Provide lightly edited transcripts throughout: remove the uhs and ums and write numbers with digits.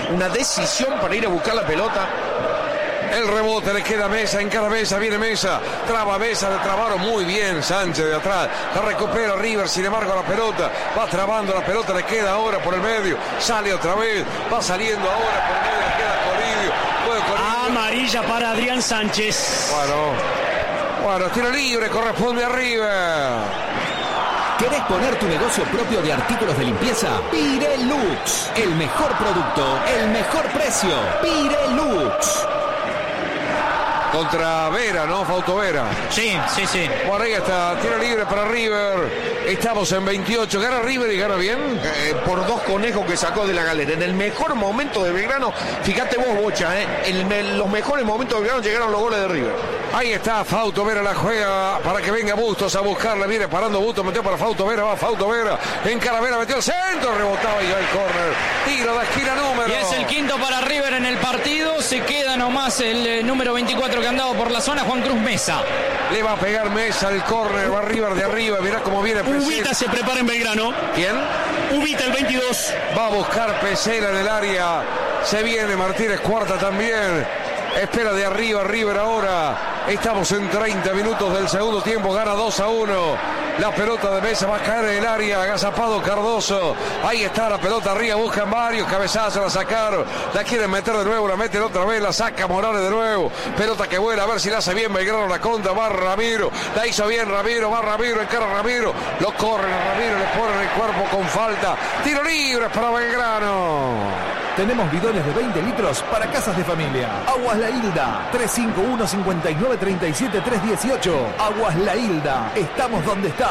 una decisión para ir a buscar la pelota. El rebote le queda a Mesa, encara Mesa, viene Mesa, traba Mesa, le trabaron muy bien Sánchez de atrás, la recupera River, sin embargo la pelota, va trabando la pelota, le queda ahora por el medio, sale otra vez, va saliendo ahora por el medio, le queda Coridio. Amarilla para Adrián Sánchez. Bueno, tiro libre, corresponde a River. ¿Querés poner tu negocio propio de artículos de limpieza? Pirelux, el mejor producto, el mejor precio. Pirelux. Contra Vera, ¿no? Fausto Vera. Sí. Bueno, ahí está, tiro libre para River. Estamos en 28. ¿Gana River y gana bien? Por 2 conejos que sacó de la galera. En el mejor momento de Belgrano, fíjate vos, Bocha, en los mejores momentos de Belgrano llegaron los goles de River. Ahí está, Fausto Vera la juega para que venga Bustos a buscarla. Viene parando Bustos, metió para Fausto Vera, va Fausto Vera. Encara Vera, metió el centro, rebotaba y va el córner. Tiro de esquina número. Y es el quinto para River en el partido. Se queda nomás el número 24 que andaba por la zona, Juan Cruz Mesa. Le va a pegar Mesa el córner, va River de arriba, mirá cómo viene Pesela. Ubita se prepara en Belgrano. ¿Quién? Ubita el 22. Va a buscar Pesela en el área. Se viene Martínez Cuarta también. Espera de arriba River ahora. Estamos en 30 minutos del segundo tiempo. Gana 2-1. La pelota de Mesa va a caer en el área. Agazapado Cardoso. Ahí está la pelota arriba. Buscan varios. Cabezazos la sacaron. La quieren meter de nuevo. La meten otra vez. La saca Morales de nuevo. Pelota que vuela. A ver si la hace bien Belgrano. La contra. Va Ramiro. La hizo bien Ramiro. Va Ramiro. Encara Ramiro. Lo corren a Ramiro. Le ponen el cuerpo con falta. Tiro libre para Belgrano. Tenemos bidones de 20 litros para casas de familia. Aguas La Hilda, 351-5937-318. Aguas La Hilda, estamos donde estás.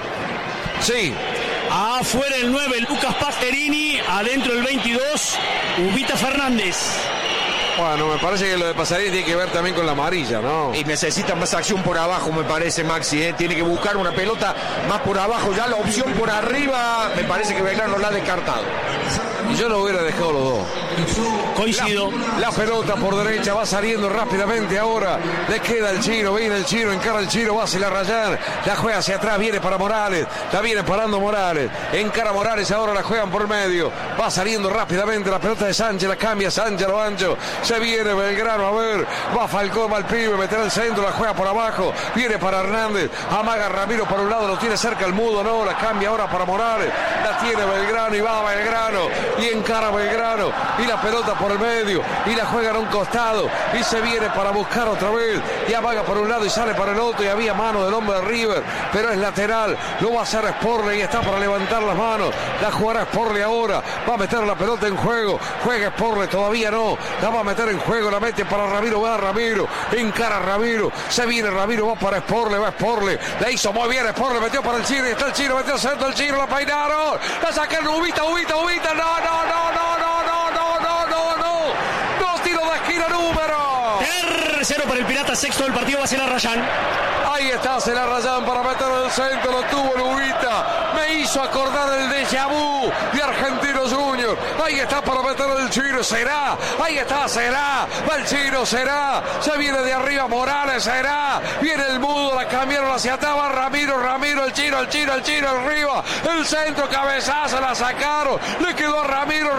Sí. Afuera el 9, Lucas Pasterini. Adentro el 22, Ubita Fernández. Bueno, me parece que lo de Pasarini tiene que ver también con la amarilla, ¿no? Y necesita más acción por abajo, me parece, Maxi. Tiene que buscar una pelota más por abajo. Ya la opción por arriba, me parece que Belgrano la ha descartado. Y yo lo hubiera dejado los dos. Coincido. La pelota por derecha va saliendo rápidamente ahora. Le queda el Chino, viene el Chino, encara el Chino, va hacia la Rayán. La juega hacia atrás, viene para Morales. La viene parando Morales. Encara Morales, ahora la juegan por medio. Va saliendo rápidamente la pelota de Sánchez, la cambia Sánchez a lo ancho. Se viene Belgrano, a ver. Va Falcón, va el pibe, meterá el centro, la juega por abajo. Viene para Hernández. Amaga Ramiro por un lado, lo tiene cerca el Mudo, no. La cambia ahora para Morales. La tiene Belgrano y va Belgrano. Y encara Belgrano. Y la pelota por el medio. Y la juegan a un costado. Y se viene para buscar otra vez. Y amaga por un lado y sale para el otro. Y había mano del hombre de River. Pero es lateral. Lo va a hacer Sporle y está para levantar las manos. La jugará Sporle ahora. Va a meter la pelota en juego. Juega Sporle, todavía no. La va a meter en juego. La mete para Ramiro. Va Ramiro. Encara Ramiro. Se viene Ramiro. Va para Sporle. Va Sporle. La hizo muy bien Sporle. Metió para el Chino. Y está el Chino. Metió el centro el Chino. La peinaron. La sacaron. Ubita. No. Tiro de esquina número. Tercero para el Pirata, sexto del partido va a ser la Rayán. Ahí está la Rayán para meter el centro, lo tuvo Lubita. Me hizo acordar el déjà vu de Argentinos Juniors. Ahí está para meter el Chino, será. Ahí está, será. Va el Chino, será. Se viene de arriba Morales, será. Viene el Mudo, la cambiaron hacia atrás. Va Ramiro, el Chino arriba. El centro, cabezazo, la sacaron. Le quedó a Ramiro.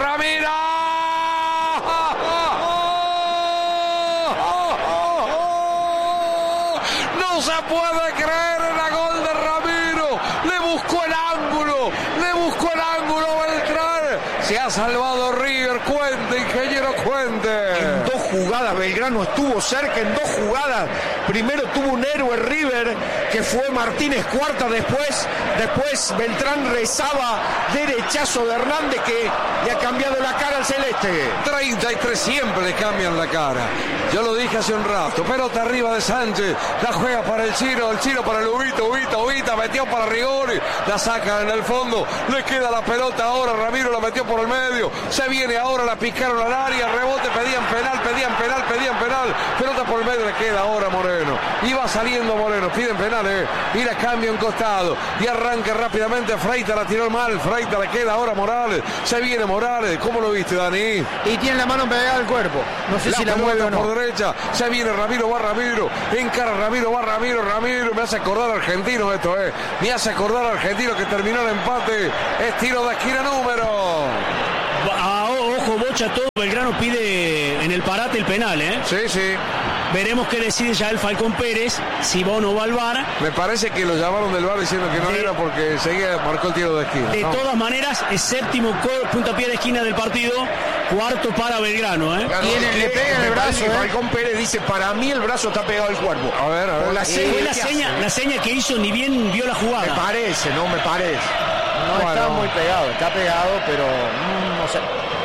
No se puede creer en la gol de Ramiro. Le buscó el ángulo Beltrán. Se ha salvado River. Cuente, ingeniero, cuente. En 2 jugadas Belgrano estuvo cerca, en 2 jugadas. Primero tuvo un héroe River, que fue Martínez Cuarta. Después Beltrán rezaba derechazo de Hernández, que le ha cambiado la cara al celeste. 33 siempre le cambian la cara. Yo lo dije hace un rato. Pelota arriba de Sánchez. La juega para el Chino para el Ubita. Metió para Rigori. La saca en el fondo. Le queda la pelota ahora. Ramiro la metió por el medio. Se viene ahora, la picaron al área. Rebote, pedían penal. Pelota por el medio, le queda ahora Moreno. Y va saliendo Moreno. Piden penal, Y la cambia un costado. Y arranca rápidamente Freita. La tiró mal. Freita, le queda ahora Morales. Se viene Morales. ¿Cómo lo viste, Dani? Y tiene la mano pegada al cuerpo. No sé si la mueve o no. Por derecha. Se viene Ramiro, va Ramiro. Encara Ramiro, va Ramiro. Me hace acordar a Argentino esto, Me hace acordar a Argentino que terminó el empate. Es tiro de esquina número. Ojo ojo, Bocha, todo Belgrano pide en el parate el penal, ¿eh? Sí, sí. Veremos qué decide ya el Falcón Pérez, si va o no va al VAR. Me parece que lo llamaron del VAR diciendo que no era porque seguía, marcó el tiro de esquina. De todas maneras, es séptimo puntapié de esquina del partido, cuarto para Belgrano, ¿eh? Le pega en el brazo. Falcón Pérez dice, para mí el brazo está pegado al cuerpo. A ver. Fue la seña que hizo, ni bien vio la jugada. Me parece. No está muy pegado, está pegado, pero no sé.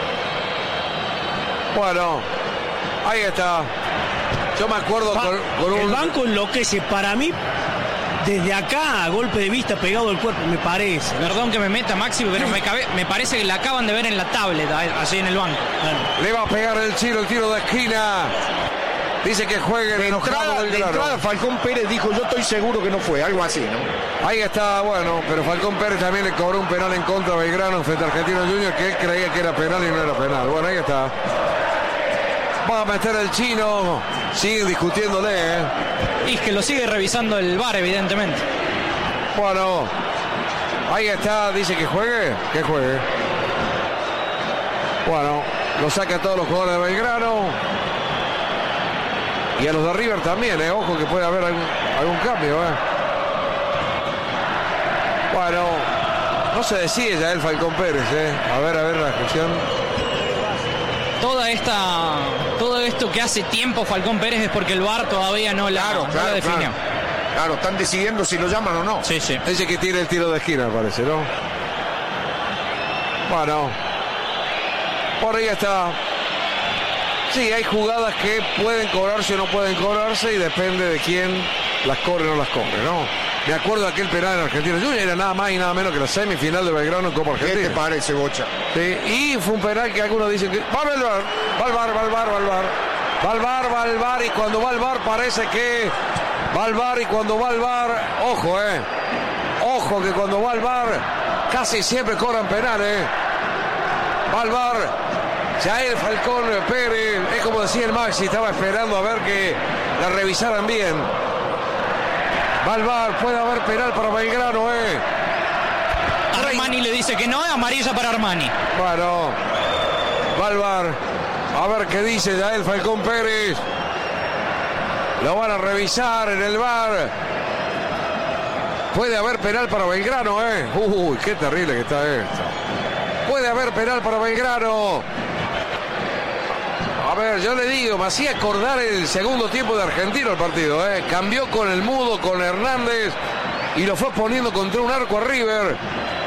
Bueno, ahí está. Yo me acuerdo con un... El banco enloquece. Para mí, desde acá, a golpe de vista, pegado al cuerpo, me parece. Perdón que me meta, Maxi, pero me parece que la acaban de ver en la tablet, así en el banco. Le va a pegar el tiro de esquina. Dice que juegue de entrada, Falcón Pérez dijo, yo estoy seguro que no fue, algo así, ¿no? Ahí está, bueno, pero Falcón Pérez también le cobró un penal en contra de Belgrano frente a Argentinos Juniors, que él creía que era penal y no era penal. Bueno, ahí está. Va a meter el chino. Siguen discutiéndole, Y es que lo sigue revisando el VAR, evidentemente. Bueno, ahí está, dice que juegue. Bueno, lo saca a todos los jugadores de Belgrano. Y a los de River también, ojo que puede haber algún cambio, Bueno, no se decide ya el Falcón Pérez, A ver la discusión. Todo esto que hace tiempo Falcón Pérez es porque el VAR todavía no la definió. Claro, están decidiendo si lo llaman o no. Sí. Dice que tiene el tiro de esquina, parece, ¿no? Bueno, por ahí está. Sí, hay jugadas que pueden cobrarse o no pueden cobrarse y depende de quién las cobre o no las cobre, ¿no? Me acuerdo de aquel penal en Argentina Juniors, era nada más y nada menos que la semifinal de Belgrano en Copa Argentina. ¿Qué te parece, Bocha? Sí, y fue un penal que algunos dicen que va al VAR, y cuando va al VAR parece que va al VAR, y cuando va al VAR, ojo que cuando va al VAR casi siempre cobran penal, va al VAR. Yael Falcón Pérez, es como decía el Maxi, estaba esperando a ver que la revisaran bien. Va al VAR, puede haber penal para Belgrano, Armani le dice que no, amarilla para Armani. Bueno, va al VAR. A ver qué dice Yael Falcón Pérez. Lo van a revisar en el VAR. Puede haber penal para Belgrano, Uy, qué terrible que está esto. Puede haber penal para Belgrano. A ver, yo le digo, me hacía acordar el segundo tiempo de Argentino el partido, Cambió con el Mudo, con Hernández, y lo fue poniendo contra un arco a River.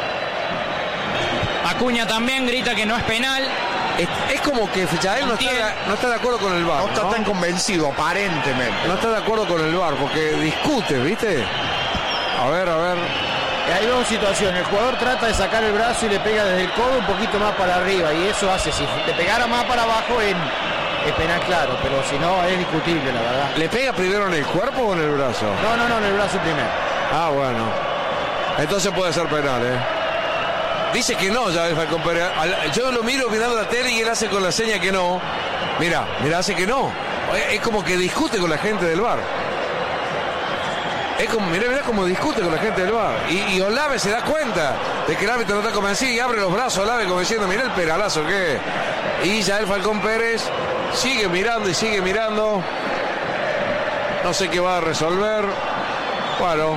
Acuña también grita que no es penal. Es como que Yael no está de acuerdo con el VAR. No está tan convencido, aparentemente. No está de acuerdo con el VAR, porque discute, ¿viste? A ver. Hay dos situaciones. El jugador trata de sacar el brazo y le pega desde el codo un poquito más para arriba. Y eso hace, si te pegara más para abajo, es penal claro. Pero si no, es discutible, la verdad. ¿Le pega primero en el cuerpo o en el brazo? No, en el brazo primero. Ah, bueno. Entonces puede ser penal, Dice que no, ya el Falcón Pérez. Yo lo miro mirando la tele y él hace con la seña que no. Mira, hace que no. Es como que discute con la gente del VAR. Es como, mirá cómo discute con la gente del VAR. Y Olave se da cuenta de que el árbitro no está convencido y abre los brazos Olave como diciendo, mirá el penalazo que es. Y ya el Falcón Pérez sigue mirando. No sé qué va a resolver. Bueno,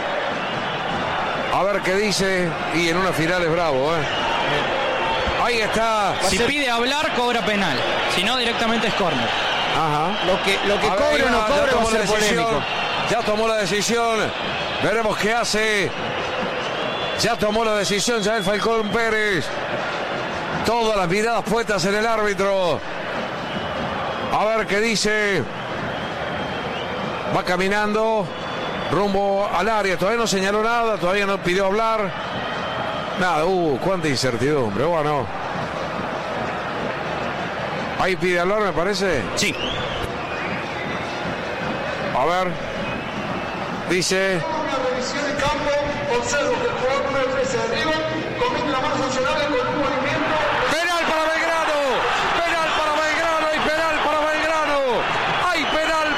a ver qué dice. Y en una final es bravo, Ahí está. Si pide hablar, cobra penal. Si no, directamente es córner. Ajá. Lo que cobre o no cobre va a ser polémico. Ya tomó la decisión. Veremos qué hace. Ya tomó la decisión ya el Falcón Pérez. Todas las miradas puestas en el árbitro. A ver qué dice. Va caminando rumbo al área. Todavía no señaló nada. Todavía no pidió hablar. Nada. Cuánta incertidumbre. Bueno. Ahí pide hablar, me parece. Sí. A ver. Dice. Una revisión de campo, observo que el jugador me ofrece arriba, comiendo la mano sancionada con un movimiento. Penal para Belgrano, y penal para Belgrano. Hay penal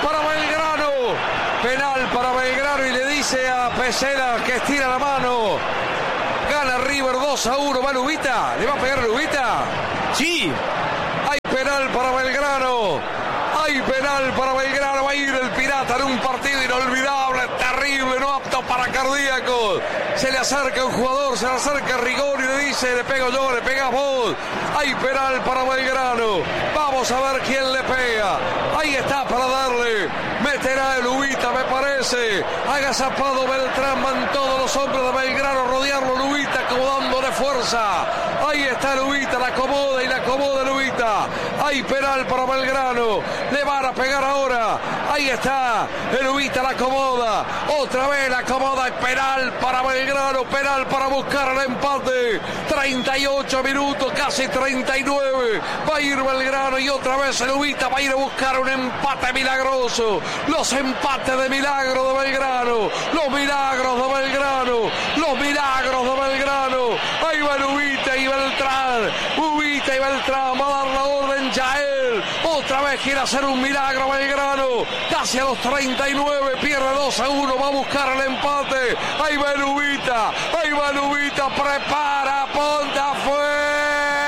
para Belgrano y le dice a Pesela que estira la mano. Gana River 2-1, va Lubita, le va a pegar Lubita. Sí. Hay penal para Belgrano. Hay penal para Belgrano. Va a ir el Pirata en un partido inolvidable, terrible, no apto para cardíacos. Se le acerca un jugador, se le acerca Rigoni y le dice: le pego yo, le pegas vos. Hay penal para Belgrano. Vamos a ver quién le pega. Ahí está para darle. Meterá el Ubita, me parece. Agazapado Beltrán, van todos los hombres de Belgrano a rodearlo. Ubita como dándole fuerza. Ahí está el Ubita, la acomoda y la acomoda el Ubita. Hay penal para Belgrano. Le van a pegar ahora. Ahí está. El Ubita la acomoda. Otra vez la acomoda. Penal para Belgrano. Penal para buscar el empate. 38 minutos, casi 39. Va a ir Belgrano y otra vez el Ubita va a ir a buscar un empate milagroso. Los empates de milagro de Belgrano. Los milagros de Belgrano. Los milagros de Belgrano. Ahí va el Ubita y Beltrán. Ubita y Beltrán. Va a dar la orden Yael. Otra vez quiere hacer un milagro Belgrano. Casi a los 39. Pierde 2-1. Va a buscar el empate. Ahí va el Ubita. Ahí va el Ubita. Prepara. Ponte afuera.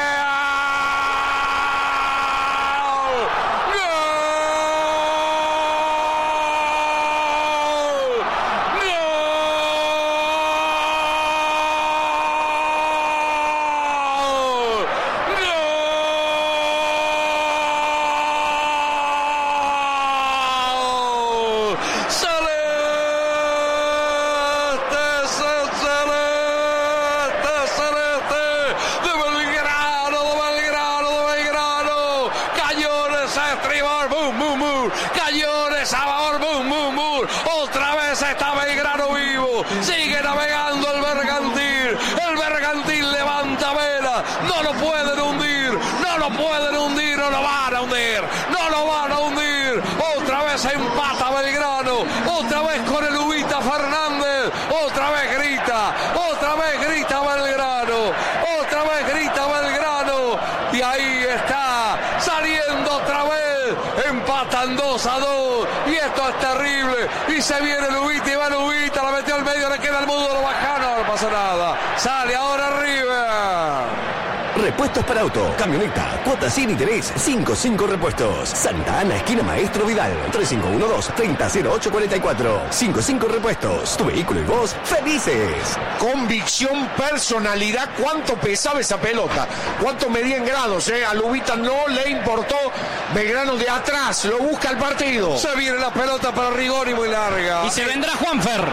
Otra vez está Belgrano vivo. Sigue navegando el Bergantín. El Bergantín levanta vela. No lo pueden hundir. No lo pueden hundir. No lo van a hundir. No lo van a hundir. Otra vez empata Belgrano. Otra vez con el Ubita Fernández. Otra vez grita. Otra vez grita Belgrano. Otra vez grita Belgrano. Y ahí está. Saliendo otra vez. Empatan 2-2. Y esto es terrible. Y se viene el Ubita y va el Ubita. La metió al medio. Le queda el mudo. Lo baja. No pasa nada. Sale ahora arriba. Repuestos para auto, camioneta, cuotas sin interés, 55 repuestos. Santa Ana, esquina Maestro Vidal, 3512-300844. 55 repuestos, tu vehículo y vos felices. Convicción, personalidad. ¿Cuánto pesaba esa pelota? ¿Cuánto medía en grados? A Ubita no le importó. Belgrano de atrás, lo busca el partido. Se viene la pelota para Rigoni, muy larga. Y se vendrá Juanfer.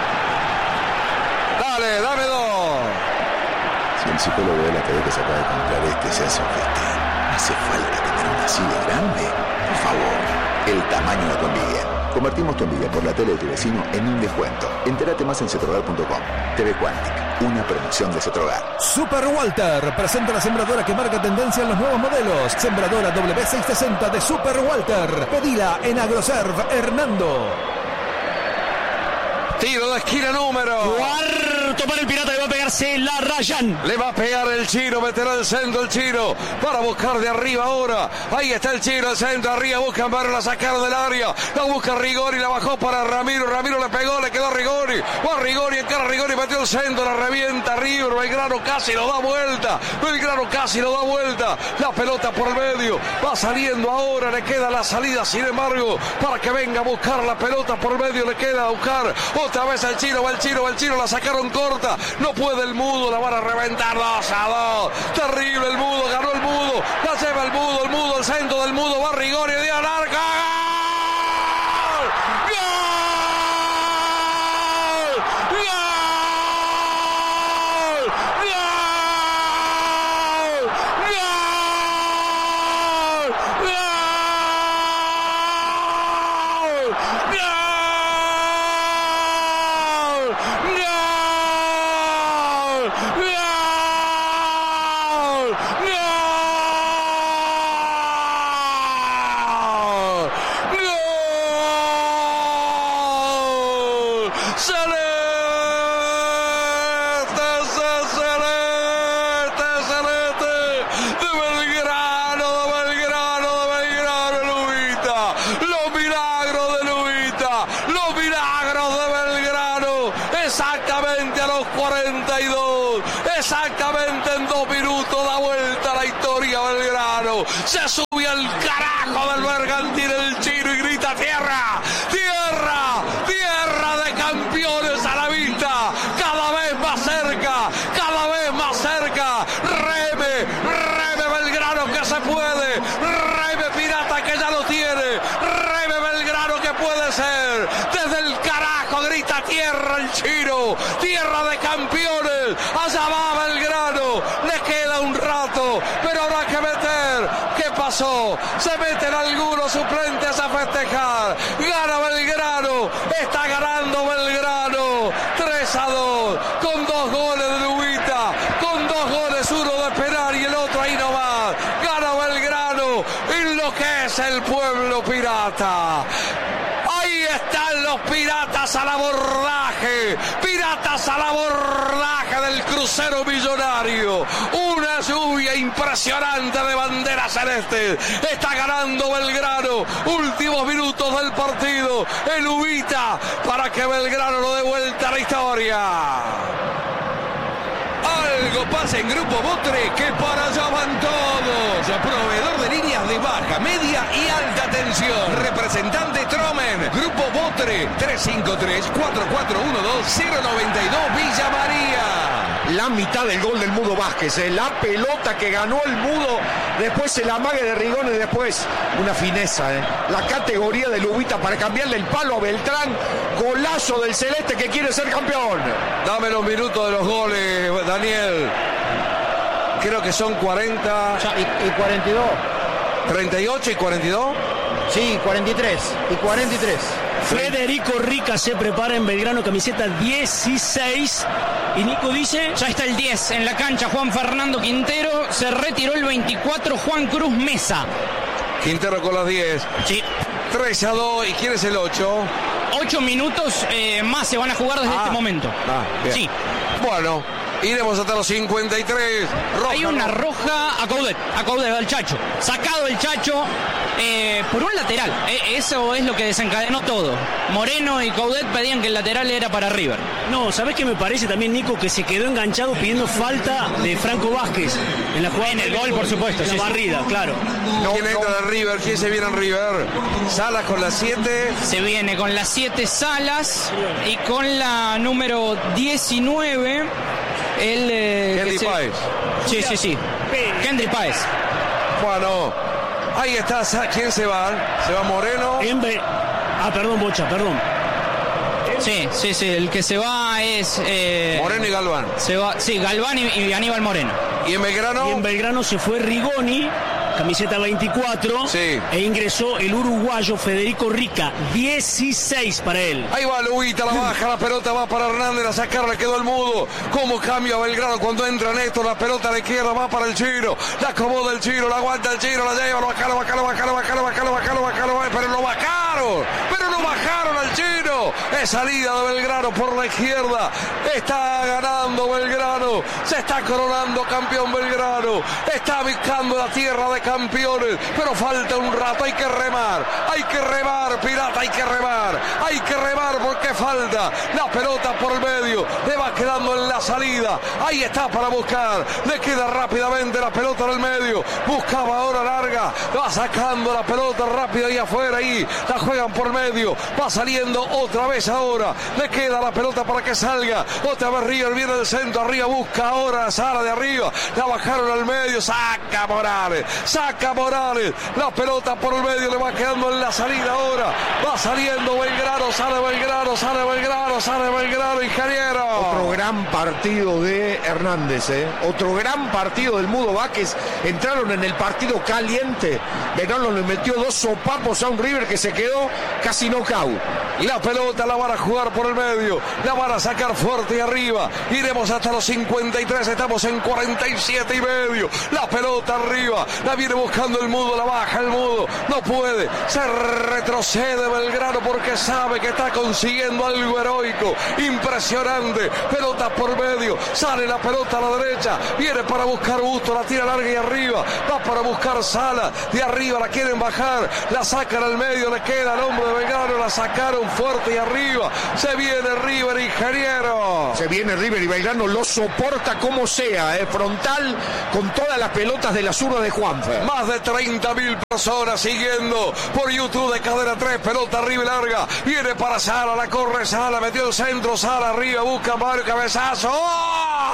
Dale, dame dos. El psicólogo de la que se acaba de comprar se hace un festín. ¿Hace falta tener una así de grande? Por favor, el tamaño de tu envidia. Convertimos tu envidia por la tele de tu vecino en un descuento. Entérate más en cetrogar.com. TV Quantic, una promoción de Cetrogar. Super Walter presenta la sembradora que marca tendencia en los nuevos modelos. Sembradora W660 de Super Walter. Pedila en Agroserv Hernando. Tiro de esquina número. Cuarto para el Pirata que va a pegarse la Rayan. Le va a pegar el Chino, meterá el centro el Chino para buscar de arriba ahora. Ahí está el Chino, el centro arriba, buscan para la sacar del área. La busca Rigoni, la bajó para Ramiro. Ramiro le pegó, le quedó a Rigoni. Va Rigoni, encara Rigoni, metió el centro, la revienta River. Belgrano casi lo da vuelta. Belgrano casi lo da vuelta. La pelota por el medio. Va saliendo ahora, le queda la salida, sin embargo, para que venga a buscar la pelota por el medio, le queda a buscar. Otra vez el Chino, va el Chino, va el Chino, la sacaron corta. No puede el Mudo, la van a reventar 2-2. Terrible el Mudo, ganó el Mudo. La lleva el Mudo, el centro del Mudo. Va Rigoni, dio larga. se sube al carajo del Bergantín el Chino y grita tierra, tierra, tierra de campeones a la vista, cada vez más cerca, cada vez más cerca, reme, reme Belgrano que se puede, reme Pirata que ya lo tiene, reme Belgrano que puede ser, desde el carajo grita tierra el Chino, tierra de campeones, allá va Belgrano, le queda un rato, pero habrá que meter, ¿qué pasó? Se meten algunos suplentes a festejar, gana Belgrano, está ganando Belgrano, 3-2, con 2 goles de Lubita, con 2 goles, uno de penal y el otro ahí nomás, gana Belgrano, en lo que es el pueblo pirata. Ahí están los piratas al abordaje, piratas al abordaje del crucero millonario. Una lluvia impresionante de banderas celestes. Está ganando Belgrano. Últimos minutos del partido. El Ubita para que Belgrano lo dé vuelta a la historia. Algo pasa en Grupo Botre que para allá van todos. Proveedor de líneas de baja, media y alta tensión. Representante Tromen. Grupo Botre 353-4412-092 Villa María. La mitad del gol del Mudo Vázquez, la pelota que ganó el Mudo, después el amague de Rigón y después una fineza, la categoría de Lubita para cambiarle el palo a Beltrán, golazo del Celeste que quiere ser campeón. Dame los minutos de los goles, Daniel. Creo que son 40 y 42. 38 y 42. Sí, 43 y 43. Federico Rica se prepara en Belgrano, camiseta 16. Y Nico dice... Ya está el 10 en la cancha, Juan Fernando Quintero. Se retiró el 24, Juan Cruz Mesa. Quintero con las 10. Sí. 3-2. ¿Y quién es el 8? 8 minutos más se van a jugar desde este momento. Bien. Sí. Bueno, iremos hasta los 53. Roja, hay una roja a Coudet al Chacho. Sacado el Chacho por un lateral. Eso es lo que desencadenó todo. Moreno y Coudet pedían que el lateral era para River. No, ¿sabés qué me parece también, Nico? Que se quedó enganchado pidiendo falta de Franco Vázquez. En la jugada. En el gol, por supuesto. En la barrida, claro. ¿Quién entra de River? ¿Quién se viene en River? Salas con la 7. Se viene con la 7 Salas y con la número 19. Henry Páez. Sí. Henry Páez. Bueno, ahí está. ¿Quién se va? Se va Moreno. Perdón, Bocha, perdón. Sí. El que se va es... Moreno y Galván. Se va, sí, Galván y Aníbal Moreno. ¿Y en Belgrano? Y en Belgrano se fue Rigoni, camiseta 24. Sí. E ingresó el uruguayo Federico Rica, 16 para él. Ahí va Lubita, la baja, la pelota va para Hernández, la sacar, le quedó el Mudo. ¿Cómo cambia Belgrano cuando entra Néstor? La pelota a la izquierda va para el Chino. La acomoda el Chino, la aguanta el Chino, la lleva, lo bacalo, pero lo bajaron al Chino. Es salida de Belgrano por la izquierda. Está ganando Belgrano. Se está coronando campeón Belgrano. Está buscando la tierra de campeones, pero falta un rato, hay que remar, Pirata, hay que remar porque falta la pelota por el medio, le va quedando en la salida, ahí está para buscar, le queda rápidamente la pelota en el medio, buscaba ahora larga, va sacando la pelota rápida y afuera, ahí la juegan por medio, va saliendo otra vez ahora, le queda la pelota para que salga, otra vez River viene del centro, arriba busca ahora la sala de arriba, la bajaron al medio, saca Morales, la pelota por el medio, le va quedando en la salida ahora, va saliendo Belgrano, sale Belgrano, ingeniero. Otro gran partido de Hernández, otro gran partido del Mudo Vázquez, entraron en el partido caliente, Belgrano le metió 2 sopapos a un River que se quedó casi knockout. Y la pelota la van a jugar por el medio, la van a sacar fuerte y arriba, iremos hasta los 53, estamos en 47 y medio, la pelota arriba, la viene buscando el Mudo, la baja el Mudo, no puede, se retrocede Belgrano porque sabe que está consiguiendo algo heroico, impresionante, pelota por medio, sale la pelota a la derecha, viene para buscar Busto, la tira larga y arriba, va para buscar Sala, de arriba la quieren bajar, la sacan al medio, le queda al hombre de Belgrano, la sacaron fuerte y arriba. arriba. Se viene River, ingeniero. Se viene River y Belgrano lo soporta como sea, frontal con todas las pelotas de la zurda de Juanfer. Más de 30.000 personas siguiendo por YouTube de Cadena 3. Pelota arriba y larga. Viene para Sala, la corre Sala, metió el centro, Sala arriba, busca Mario, cabezazo. ¡Oh!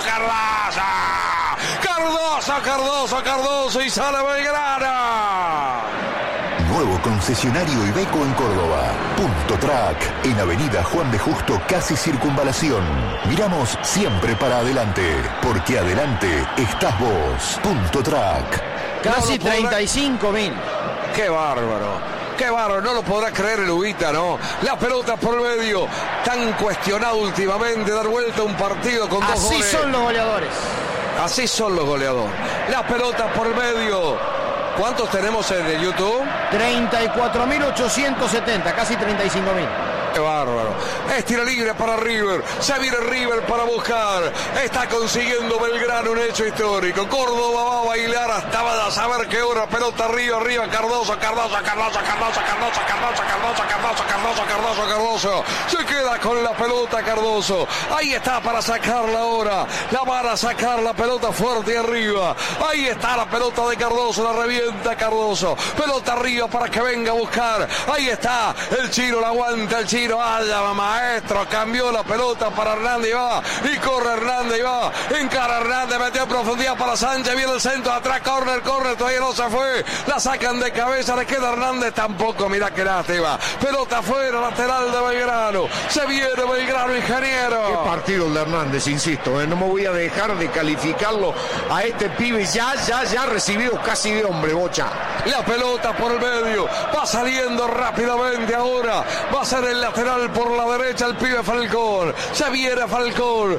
Cardoso y sale Belgrano. Nuevo concesionario Iveco en Córdoba. Punto Track, en Avenida Juan de Justo, casi Circunvalación. Miramos siempre para adelante, porque adelante estás vos. Punto Track. Casi 35.000. Qué bárbaro, no lo podrá creer el Ubita, ¿no? La pelota por el medio, tan cuestionado últimamente, dar vuelta a un partido con dos goles. Así son los goleadores. Así son los goleadores. La pelota por el medio. ¿Cuántos tenemos en el YouTube? 34.870, casi 35.000. Qué bárbaro. Es tiro libre para River. Se viene River para buscar. Está consiguiendo Belgrano un hecho histórico. Córdoba va a bailar hasta saber qué hora. Pelota arriba. Cardoso. Se queda con la pelota Cardoso. Ahí está para sacarla ahora. La van a sacar la pelota fuerte arriba. Ahí está la pelota de Cardoso. La revienta Cardoso. Pelota arriba para que venga a buscar. Ahí está. El Chino la aguanta. El Chino. Vaya, maestro, cambió la pelota para Hernández y va, y corre Hernández y va, encara Hernández, metió a profundidad para Sánchez, viene el centro, atrás, corner, todavía no se fue, la sacan de cabeza, le queda Hernández, tampoco, mira qué lástima, pelota afuera, lateral de Belgrano, se viene Belgrano, ingeniero. Qué partido el de Hernández, insisto, no me voy a dejar de calificarlo a este pibe, ya recibido casi de hombre, Bocha. La pelota por el medio, va saliendo rápidamente ahora, va a ser el lateral por la derecha el pibe Falcón. Se viene Falcón.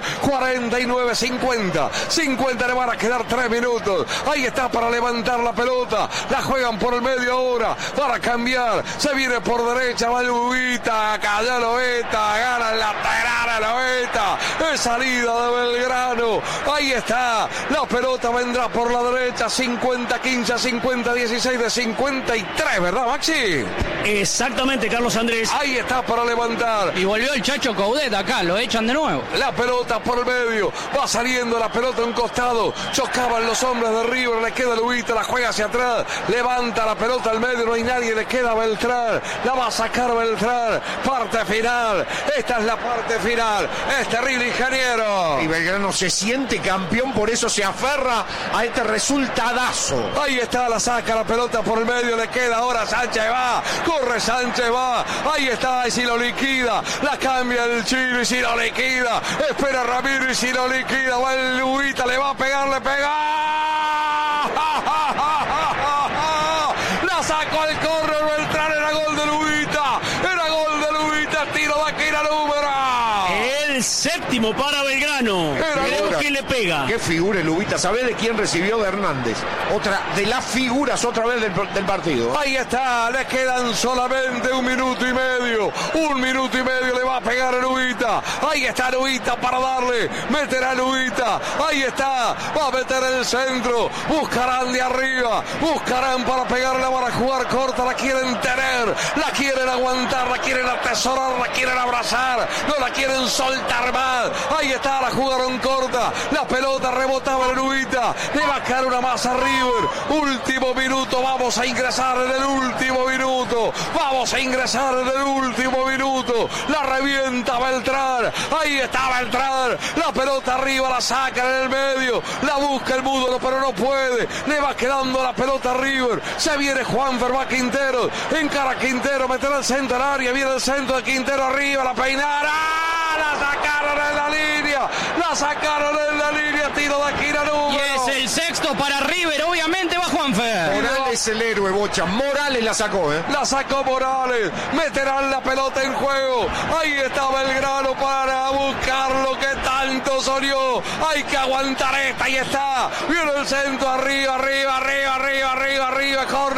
49-50. Le van a quedar 3 minutos. Ahí está para levantar la pelota. La juegan por el medio ahora. Para cambiar. Se viene por derecha. Va Lubita. Calla Lobeta. Gana el lateral a Lobeta. Es salida de Belgrano. Ahí está. La pelota vendrá por la derecha. 50-15, 50-16 de 53, ¿verdad, Maxi? Exactamente, Carlos Andrés. Ahí está para levantar. Y volvió el Chacho Coudet acá, lo echan de nuevo. La pelota por el medio, va saliendo la pelota a un costado, chocaban los hombres de River, le queda Lubita, la juega hacia atrás, levanta la pelota al medio, no hay nadie, le queda Beltrán, la va a sacar Beltrán, parte final, esta es la parte final, es terrible, ingeniero. Y Belgrano se siente campeón, por eso se aferra a este resultadazo. Ahí está, la saca la pelota por el medio, le queda ahora Sánchez, va, corre Sánchez, va, ahí está, y si lo liquida, la cambia el Chino y si lo liquida, espera Ramiro y si lo liquida, va el Lubita, le va a pegar, le pega, la sacó al córner Beltrán, era gol de Lubita, tiro de aquí la número. El séptimo para Belgrano. Veremos quién le pega. Qué figura el Lubita. ¿Sabés de quién recibió? De Hernández. Otra de las figuras otra vez del partido. Ahí está, le quedan solamente 1 minuto y medio. 1 minuto y medio le va a pegar a Lubita. Ahí está Lubita para darle. Meterá a Lubita. Ahí está. Va a meter el centro. Buscarán de arriba. Buscarán para pegarla, para jugar corta. La quieren tener. La quieren aguantar. La quieren atesorar. La quieren abrazar. No la quieren soltar más. Ahí está, la jugaron corta. La pelota rebotaba en Lubita. Le va a caer una más a River. Último minuto. Vamos a ingresar en el último minuto. La revienta Beltrán. Ahí está Beltrán. La pelota arriba, la saca en el medio. La busca el Múdolo, pero no puede. Le va quedando la pelota a River. Se viene Juanfer, va Quintero. Encara Quintero, meterá el centro al área. Viene el centro de Quintero arriba. La peinara. La sacaron en la línea. Tiro de esquina número. Y es el sexto para River. Obviamente va Juanfer. Morales es el héroe, Bocha. Morales la sacó, La sacó Morales. Meterán la pelota en juego. Ahí está Belgrano para buscar lo que tanto soñó. Hay que aguantar esta. Ahí está. Viene el centro arriba. Corner del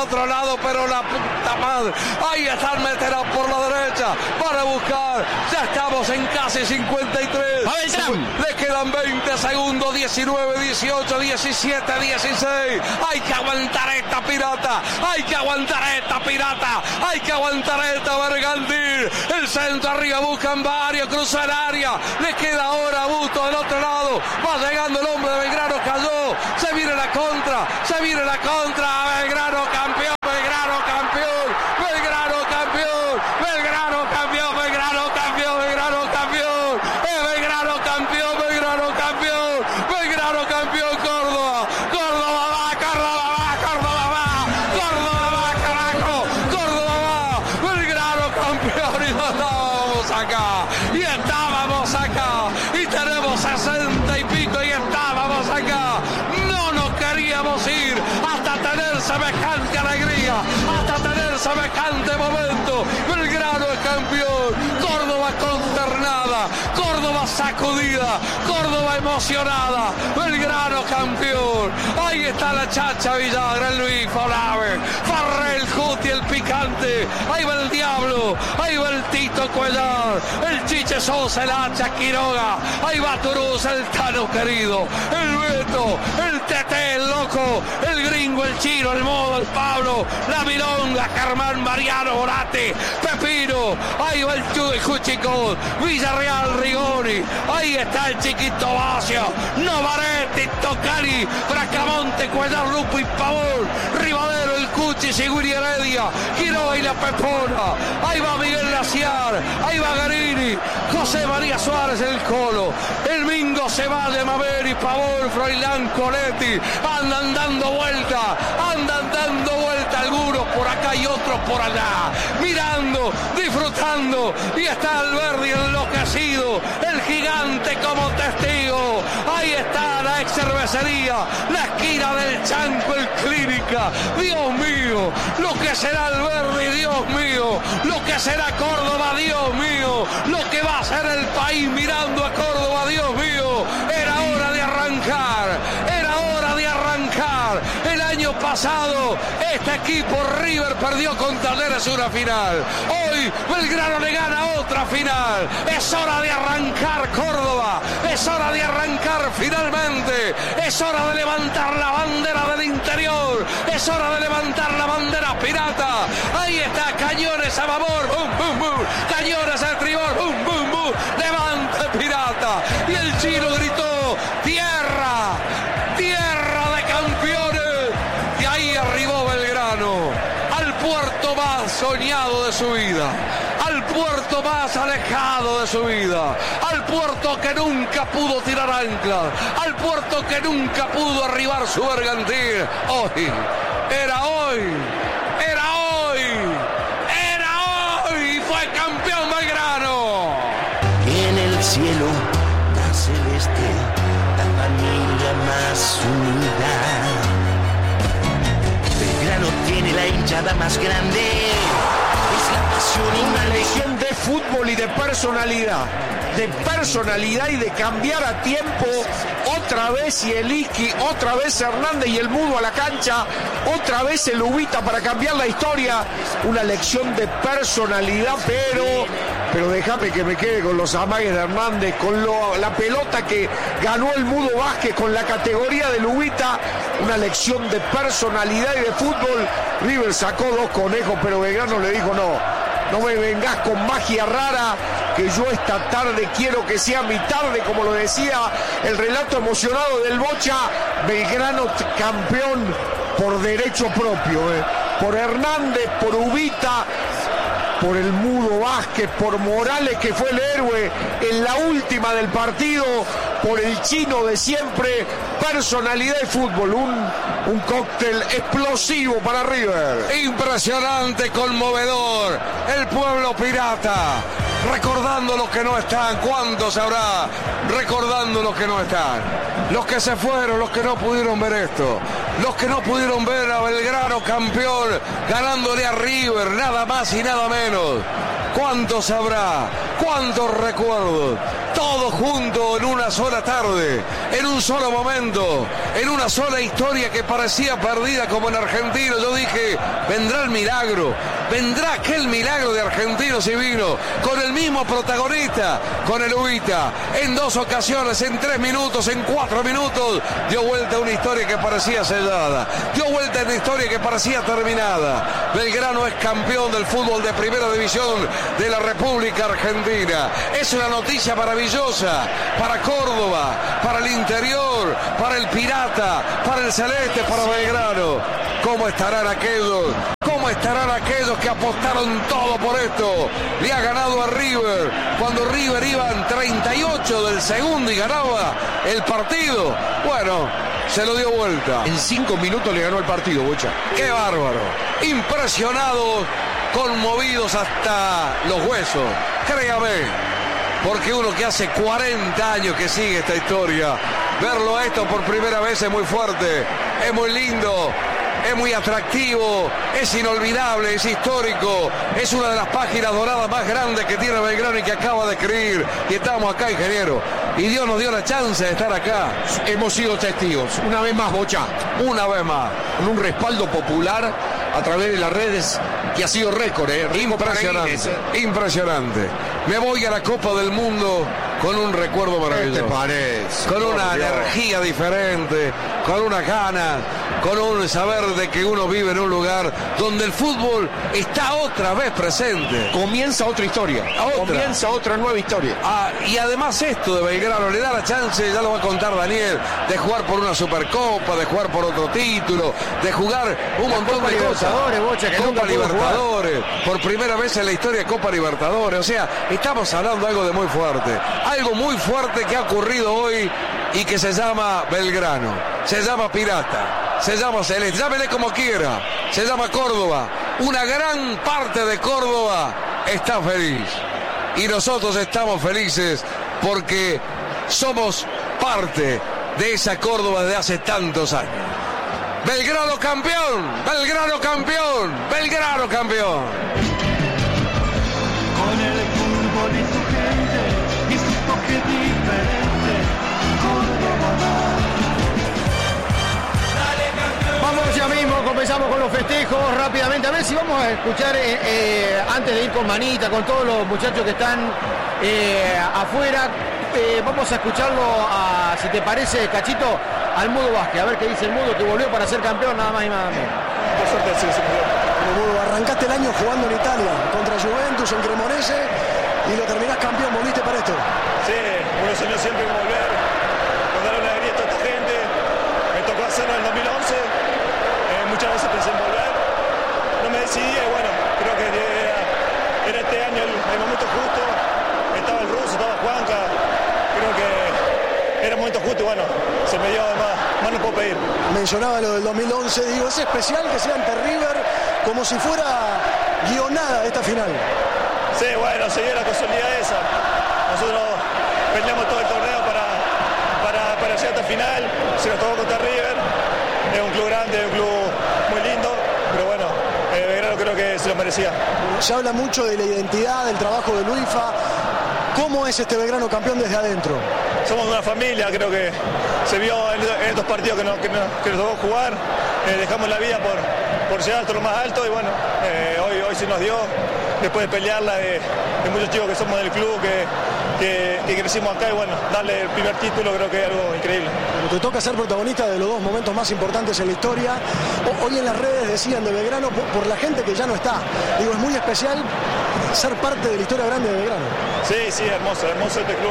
otro lado, pero la puta madre. Ahí están, meterán por la derecha para buscar. Ya estamos en casi 53. Le quedan 20 segundos, 19, 18, 17, 16. Hay que aguantar esta Pirata. Hay que aguantar esta Pirata. Hay que aguantar esta Bergantín. El centro arriba, buscan varios, cruza el área. Le queda ahora Busto del otro lado. Va llegando el hombre de Belgrano, cayó. Se viene la contra. Se viene la contra. Belgrano campeón. Belgrano campeón. Belgrano campeón. Belgrano campeón. Belgrano campeón. Belgrano campeón. Belgrano campeón. Belgrano campeón. Belgrano campeón. Córdoba. Córdoba va. Córdoba va. Córdoba va. Córdoba va, carajo. Córdoba va. Belgrano campeón. Y no estábamos acá. Y estábamos acá. Y tenemos 60 y pico. Y estábamos acá. No nos queríamos ir hasta tener semejante alegría, hasta tener semejante momento. Belgrano es campeón, Córdoba consternada, Córdoba sacudida, Córdoba emocionada, Belgrano campeón. Ahí está la Chacha Villagra, el Luis Olave, Farrell, Juti, el picante. Ahí va el Diablo, ahí va el Tito Cuellar, el Chiche Sosa, el Hacha Quiroga. Ahí va Turuz, el Tano querido, el Beto, el Tete, el Loco, el Gringo, el Chino, el Modo, el Pablo, la Milonga, Germán, Mariano, Borate, Pepino. Ahí va el Cuchicón, Villarreal, Rigoni. Ahí está el Chiquito Vacio, Novaretti, Tocali, Bracamonte, Cuellar, Lupo y Pavón, Rivadero, el Cuchi, Siguri Heredia, Quiroga y la Pepona. Ahí va Miguel Laciar, ahí va Garini, José María Suárez, el Colo, el Mingo Cevalle, Maveri, Pavón, Froilán, Coletti. Andan dando vuelta algunos por acá y otros por allá, mirando, disfrutando, y está Alberdi enloquecido, el gigante como testigo. Ahí está la ex cervecería, la esquina del Chanco, el Clínica. Dios mío, lo que será Alberdi, Dios mío, lo que será Córdoba, Dios mío, lo que va a ser el país mirando a Córdoba, Dios mío. Era hora de arrancar, era hora de arrancar. El año pasado este equipo River perdió con Talleres una final. Hoy Belgrano le gana otra final. Es hora de arrancar Córdoba. Es hora de arrancar finalmente. Es hora de levantar la bandera del interior. Es hora de levantar la bandera pirata. Ahí está, cañones a babor. Bum, bum, bum. Cañones al tribor. Bum, bum, bum. Levante pirata. Y el Chino gritó: tierra, tierra de campeones. Y ahí arribó Belgrano al puerto más soñado de su vida, al puerto más alejado de su vida, al puerto que nunca pudo tirar anclas, al puerto que nunca pudo arribar su bergantín. Hoy, era hoy, era hoy, era hoy, y fue campeón Belgrano. Y en el cielo la celeste, la familia más unida. Belgrano tiene la hinchada más grande. Es la pasión y una legión de fútbol y de personalidad y de cambiar a tiempo. Otra vez Yeliki, otra vez Hernández y el Mudo a la cancha, otra vez el Ubita para cambiar la historia. Una lección de personalidad, pero déjame que me quede con los amagues de Hernández, con la pelota que ganó el Mudo Vázquez, con la categoría del Ubita. Una lección de personalidad y de fútbol. River sacó 2 conejos, pero Belgrano le dijo: no me vengas con magia rara, que yo esta tarde quiero que sea mi tarde, como lo decía el relato emocionado del Bocha. Belgrano campeón por derecho propio, por Hernández, por Ubita, por el Mudo Vázquez, por Morales, que fue el héroe en la última del partido, por el Chino de siempre. Personalidad y fútbol, un cóctel explosivo para River. Impresionante, conmovedor. El pueblo pirata, recordando los que no están. ¿Cuántos habrá recordando los que no están? Los que se fueron, los que no pudieron ver esto, los que no pudieron ver a Belgrano campeón, ganándole a River, nada más y nada menos. ¿Cuántos habrá? ¿Cuántos recuerdos? todo junto en una sola tarde, en un solo momento, en una sola historia que parecía perdida como en Argentino. Yo dije, vendrá el milagro, vendrá aquel milagro de Argentinos y vino, con el mismo protagonista, con el Ubita, en 2 ocasiones, en 3 minutos, en 4 minutos, dio vuelta a una historia que parecía sellada, dio vuelta a una historia que parecía terminada. Belgrano es campeón del fútbol de primera división de la República Argentina. Es una noticia maravillosa para Córdoba, para el interior, para el Pirata, para el Celeste, para Belgrano. ¿Cómo estarán aquellos? ¿Cómo estarán aquellos que apostaron todo por esto? Le ha ganado a River, cuando River iba en 38 del segundo y ganaba el partido. Bueno, se lo dio vuelta. En 5 minutos le ganó el partido, Bocha. ¡Qué bárbaro! Impresionados, conmovidos hasta los huesos. Créame. Porque uno que hace 40 años que sigue esta historia, verlo esto por primera vez es muy fuerte, es muy lindo, es muy atractivo, es inolvidable, es histórico, es una de las páginas doradas más grandes que tiene Belgrano y que acaba de escribir. Y estamos acá, ingeniero, y Dios nos dio la chance de estar acá. Hemos sido testigos, una vez más, Bocha, una vez más, con un respaldo popular a través de las redes que ha sido récord, impresionante, impresionante. Me voy a la Copa del Mundo con un recuerdo maravilloso. ¿Qué te parece? Con una energía diferente, con una ganas, con un saber de que uno vive en un lugar donde el fútbol está otra vez presente. Comienza otra historia, comienza otra nueva historia. Y además esto de Belgrano le da la chance, ya lo va a contar Daniel, de jugar por una Supercopa, de jugar por otro título, de jugar un montón de cosas. Bocha, que Copa Libertadores, por primera vez en la historia de Copa Libertadores. O sea, estamos hablando de algo de muy fuerte. Algo muy fuerte que ha ocurrido hoy y que se llama Belgrano, se llama Pirata, se llama Celeste, llámele como quiera, se llama Córdoba. Una gran parte de Córdoba está feliz y nosotros estamos felices porque somos parte de esa Córdoba de hace tantos años. Belgrano campeón, Belgrano campeón, Belgrano campeón. Con el fútbol y su gente y su toque diferente, Vamos ya mismo, comenzamos con los festejos rápidamente. A ver si vamos a escuchar, antes de ir con Manita, con todos los muchachos que están afuera, vamos a escucharlo, si te parece, Cachito, al Mudo Vázquez. A ver qué dice el Mudo, que volvió para ser campeón, nada más y nada menos. Por suerte, sí, Mudo, arrancaste el año jugando en Italia, contra Juventus, en Cremonese, y lo terminás campeón. ¿Volviste para esto? Sí, uno soñó siempre con volver, con darle una alegría a toda esta gente. Me tocó hacerlo en el 2011, muchas veces pensé en volver, no me decidí, y bueno, creo que era este año el momento justo. Estaba el ruso, estaba Juanca, creo que era el momento justo y bueno, se me dio más no puedo pedir. Mencionaba lo del 2011, digo, es especial que sea ante River, como si fuera guionada esta final. Sí, bueno, se dio la casualidad esa. Nosotros peleamos todo el torneo para llegar hasta el final, se nos tocó contra River, es un club grande, un club muy lindo, pero bueno, Belgrano creo que se lo merecía. Se habla mucho de la identidad, del trabajo de Luifa. ¿Cómo es este Belgrano campeón desde adentro? Somos una familia, creo que se vio en estos partidos que nos tocó jugar. Dejamos la vida por llegar hasta lo más alto y bueno, hoy se nos dio, después de pelearla de muchos chicos que somos del club, que crecimos acá y bueno, darle el primer título creo que es algo increíble. Te toca ser protagonista de los dos momentos más importantes en la historia. Hoy en las redes decían de Belgrano, por la gente que ya no está. Digo, es muy especial ser parte de la historia grande de Belgrano. Sí, hermoso este club.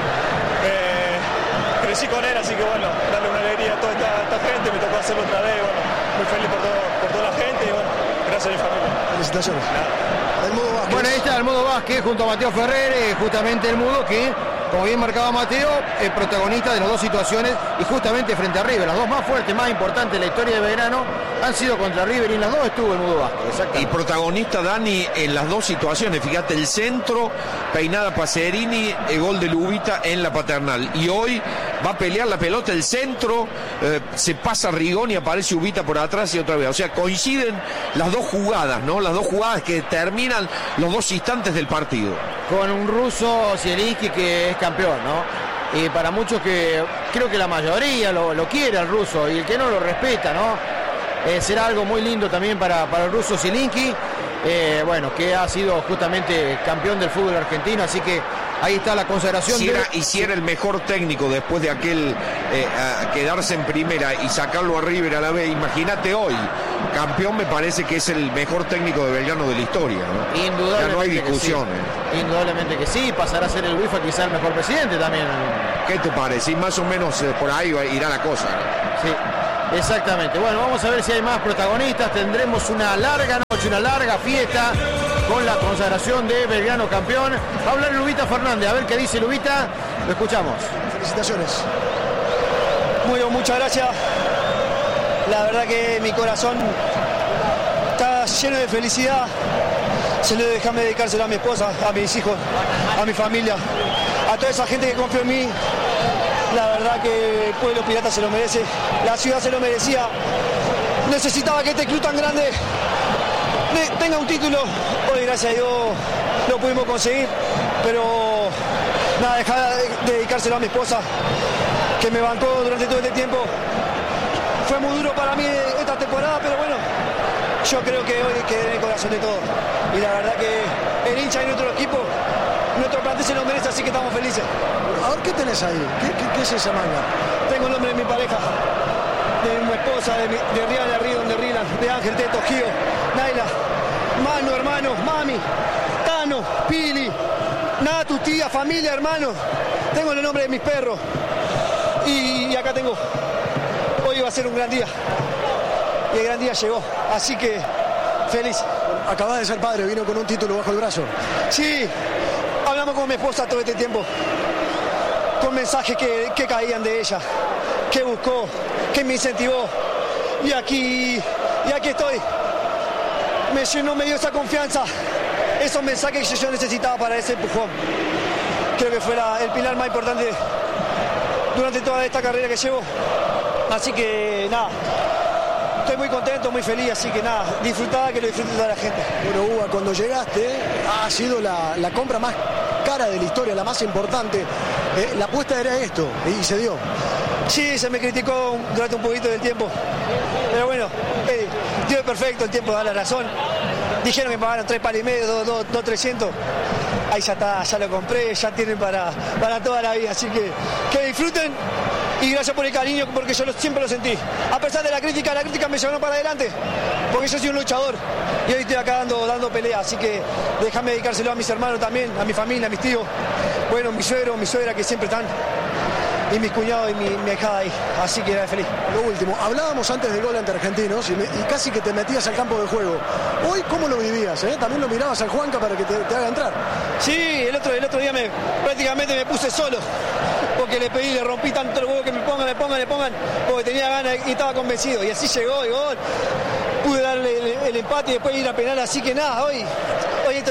Crecí con él, así que bueno, darle una alegría a toda esta gente, me tocó hacerlo otra vez, bueno, muy feliz por toda la gente y bueno, gracias a mi familia. Felicitaciones. El Mudo Vázquez. Bueno, ahí está el Mudo Vázquez junto a Mateo Ferrer, justamente el Mudo que, como bien marcaba Mateo, es protagonista de las dos situaciones y justamente frente a River. Las dos más fuertes, más importantes de la historia de Belgrano han sido contra River y en las dos estuvo el Mudo Vázquez. Y protagonista, Dani, en las dos situaciones. Fíjate, el centro peinada Pacerini, gol de Lubita en la Paternal. Y hoy va a pelear la pelota, el centro, se pasa Rigoni, aparece Ubita por atrás y otra vez. O sea, coinciden las dos jugadas, ¿no? Las dos jugadas que terminan los dos instantes del partido. Con un ruso, Zielinski, que es campeón, ¿no? Y para muchos que creo que la mayoría lo quiere al ruso, y el que no lo respeta, ¿no? Será algo muy lindo también para el ruso Zielinski, bueno, que ha sido justamente campeón del fútbol argentino, así que ahí está la consagración. Si era el mejor técnico después de aquel quedarse en primera y sacarlo a River a la vez, imagínate hoy, campeón, me parece que es el mejor técnico de Belgrano de la historia, ¿no? Indudablemente, ya no hay discusión. Sí. Indudablemente que sí, pasará a ser el UEFA quizá el mejor presidente también. ¿Qué te parece? Y más o menos por ahí irá la cosa, ¿no? Sí. Exactamente. Bueno, vamos a ver si hay más protagonistas. Tendremos una larga noche, una larga fiesta con la consagración de Belgrano campeón. Va a hablar Lubita Fernández. A ver qué dice Lubita. Lo escuchamos. Felicitaciones. Bueno, muchas gracias. La verdad que mi corazón está lleno de felicidad. Déjame dedicárselo a mi esposa, a mis hijos, a mi familia, a toda esa gente que confió en mí. La verdad que el pueblo pirata se lo merece, la ciudad se lo merecía. Necesitaba que este club tan grande tenga un título. Hoy, gracias a Dios, lo pudimos conseguir. Pero nada, dejar de dedicárselo a mi esposa, que me bancó durante todo este tiempo. Fue muy duro para mí esta temporada, pero bueno, yo creo que hoy quedé en el corazón de todos. Y la verdad que el hincha y nuestro equipo, nuestro plantel se lo merece, así que estamos felices. A ver, ¿qué tenés ahí? ¿Qué es esa manga? Tengo el nombre de mi pareja, de mi esposa, de Rihanna, Ridon, de Rilan, de Ángel, Teto, Gio, Naila, Manu, hermano, Mami, Tano, Pili, Natu, tía, familia, hermano. Tengo el nombre de mis perros. Y acá tengo. Hoy va a ser un gran día. Y el gran día llegó. Así que feliz. Acabás de ser padre, vino con un título bajo el brazo. Sí, hablamos con mi esposa todo este tiempo. Con mensajes que caían de ella, que buscó, que me incentivó. Y aquí estoy. Me dio esa confianza, esos mensajes que yo necesitaba para ese empujón. Creo que fue el pilar más importante durante toda esta carrera que llevo. Así que nada, estoy muy contento, muy feliz, así que nada, disfrutá, que lo disfrute toda la gente. Bueno, Uva, cuando llegaste, ha sido la compra más cara de la historia, la más importante. La apuesta era esto, y se dio. Sí, se me criticó durante un poquito del tiempo, pero bueno, Dios es perfecto, el tiempo da la razón. Dijeron que me pagaron 3 palos y medio, 2.300. Ahí ya está, ya lo compré, ya tienen para toda la vida, así que disfruten. Y gracias por el cariño, porque yo siempre lo sentí. A pesar de la crítica me llevaron para adelante, porque yo soy un luchador y hoy estoy acá dando pelea, así que déjame dedicárselo a mis hermanos también, a mi familia, a mis tíos, bueno, mi suegro, mi suegra que siempre están, y mis cuñados y mi ahijada ahí, así que feliz. Lo último, hablábamos antes del gol ante Argentinos y casi que te metías al campo de juego. Hoy, ¿cómo lo vivías? ¿También lo mirabas al Juanca para que te haga entrar? Sí, el otro día prácticamente me puse solo, porque le pedí, le rompí tanto el huevo que me pongan, porque tenía ganas y estaba convencido, y así llegó el gol. Pude darle el empate y después ir a penal, así que nada, hoy esto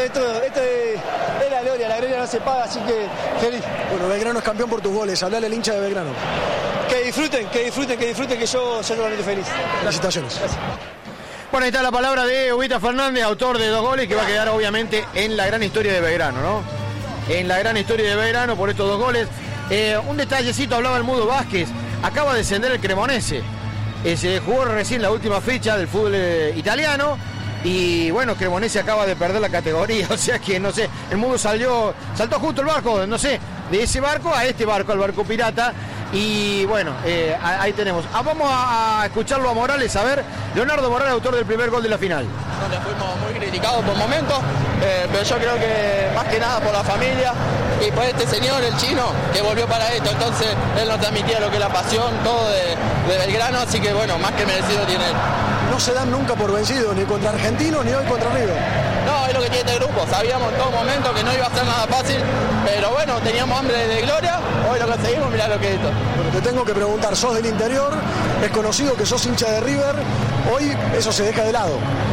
es la gloria no se paga, así que feliz. Bueno, Belgrano es campeón por tus goles, hablale al hincha de Belgrano. Que disfruten, que yo realmente feliz. Felicitaciones. Gracias. Bueno, ahí está la palabra de Ubita Fernández, autor de 2 goles, que va a quedar obviamente en la gran historia de Belgrano, ¿no? En la gran historia de Belgrano por estos 2 goles. Un detallecito, hablaba el Mudo Vázquez, acaba de descender el Cremonese. Se jugó recién la última fecha del fútbol italiano y bueno, Cremonese acaba de perder la categoría, o sea que no sé, el Mudo saltó justo el barco, no sé, de ese barco a este barco, al barco pirata. Y bueno, ahí tenemos. Vamos a escucharlo a Morales, a ver. Leonardo Morales, autor del primer gol de la final. Donde fuimos muy criticados por momentos, pero yo creo que más que nada por la familia y por este señor, el chino, que volvió para esto. Entonces él nos transmitía lo que es la pasión, todo de Belgrano, así que bueno, más que merecido tiene él. No se dan nunca por vencidos, ni contra Argentinos, ni hoy contra River. No, es lo que tiene este grupo. Sabíamos en todo momento que no iba a ser nada fácil, pero bueno, teníamos hambre de gloria. Hoy lo conseguimos, mirá lo que es esto. Bueno, te tengo que preguntar, sos del interior, es conocido que sos hincha de River, hoy eso se deja de lado.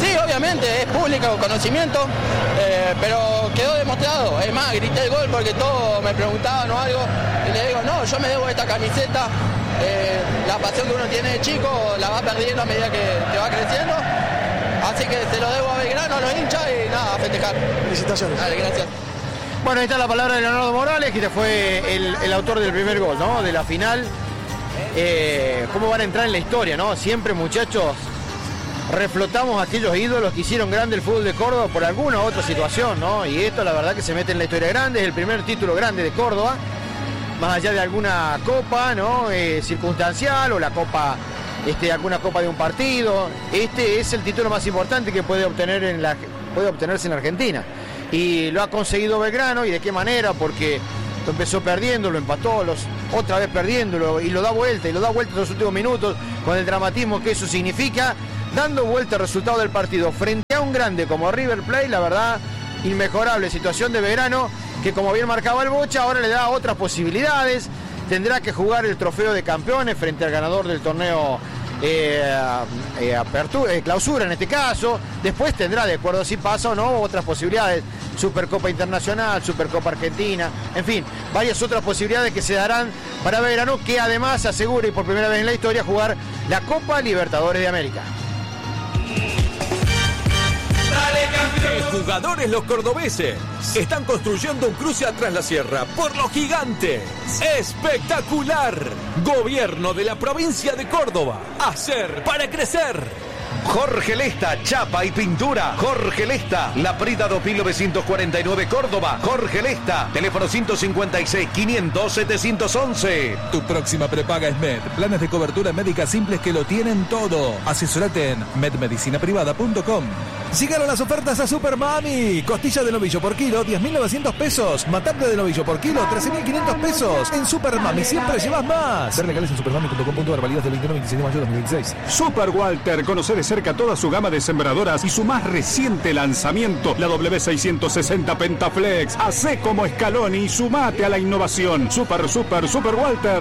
Sí, obviamente, es público conocimiento, pero quedó demostrado. Es más, grité el gol porque todos me preguntaban o algo, y le digo, no, yo me debo esta camiseta. La pasión que uno tiene de chico la va perdiendo a medida que va creciendo. Así que se lo debo a Belgrano, a los hinchas y nada, a festejar. Felicitaciones. Dale, gracias. Bueno, ahí está la palabra de Leonardo Morales, que fue el autor del primer gol, ¿no? De la final. ¿Cómo van a entrar en la historia, no? Siempre, muchachos, reflotamos aquellos ídolos que hicieron grande el fútbol de Córdoba por alguna u otra situación, ¿no? Y esto, la verdad, que se mete en la historia grande. Es el primer título grande de Córdoba, más allá de alguna copa, ¿no? Circunstancial o la copa... alguna copa de un partido. Este es el título más importante que puede obtenerse en Argentina. Y lo ha conseguido Belgrano. ¿Y de qué manera? Porque lo empezó perdiendo, lo empató, otra vez perdiéndolo, y lo da vuelta en los últimos minutos, con el dramatismo que eso significa, dando vuelta al resultado del partido frente a un grande como River Plate. La verdad, inmejorable situación de Belgrano, que como bien marcaba el Bocha, ahora le da otras posibilidades. Tendrá que jugar el trofeo de campeones frente al ganador del torneo clausura en este caso. Después tendrá, de acuerdo si pasa o no, otras posibilidades. Supercopa Internacional, Supercopa Argentina, en fin, varias otras posibilidades que se darán para Belgrano, que además asegura, y por primera vez en la historia, jugar la Copa Libertadores de América. Jugadores los cordobeses están construyendo un cruce atrás la sierra por los gigantes. ¡Espectacular! Gobierno de la provincia de Córdoba. Hacer para crecer. Jorge Lesta, chapa y pintura. Jorge Lesta, La Prida 2949 Córdoba. Jorge Lesta, teléfono 156 500 711. Tu próxima prepaga es Med. Planes de cobertura médica simples que lo tienen todo. Asesorate en medmedicinaprivada.com. Llegaron las ofertas a Super Mami. Costilla de novillo por kilo, 10.900 pesos. Matambre de novillo por kilo, 13.500 pesos. En Super Mami siempre llevas más. Ver legales en supermami.com.ar, válidas del 29 y 26 de mayo de 2026. Super Walter, conoce de cerca toda su gama de sembradoras y su más reciente lanzamiento, la W660 Pentaflex. Hacé como Scaloni y sumate a la innovación. Super Walter.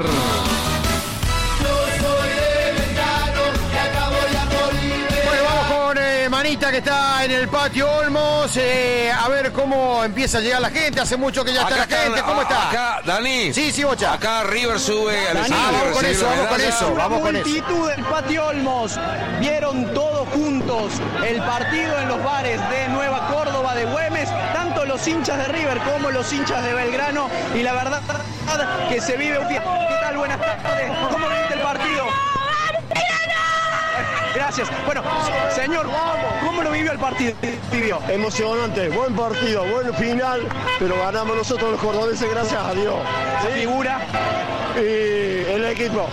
Manita, que está en el patio Olmos, a ver cómo empieza a llegar la gente. Hace mucho que ya está la gente. ¿Cómo está? Acá, Dani. Sí, Bocha. Acá River sube al escenario. Vamos con eso. La multitud del patio Olmos vieron todos juntos el partido en los bares de Nueva Córdoba, de Güemes, tanto los hinchas de River como los hinchas de Belgrano. Y la verdad que se vive un día. ¿Qué tal? Buenas tardes. ¿Cómo viste el partido? Gracias. Bueno, señor, ¿cómo lo vivió el partido? Emocionante, buen partido, buen final, pero ganamos nosotros los cordobeses, gracias a Dios. ¿Sí? ¿Figura? Y el equipo,